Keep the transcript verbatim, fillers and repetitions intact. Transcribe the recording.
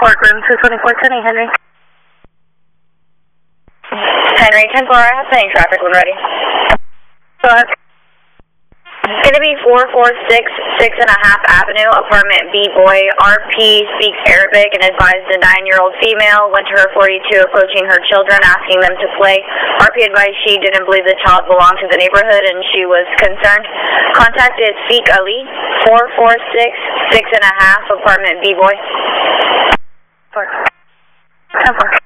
Court room two twenty-four ten, Henry. Henry, ten four, I have plenty traffic when ready. Go ahead. It's going to be four four six, six and a half Avenue, apartment B-Boy. R P speaks Arabic and advised a nine-year-old female went to her forty-two approaching her children, asking them to play. R P advised she didn't believe the child belonged to the neighborhood and she was concerned. Contact is Seek Ali, four four six, six and a half, apartment B-Boy. Four. ten four.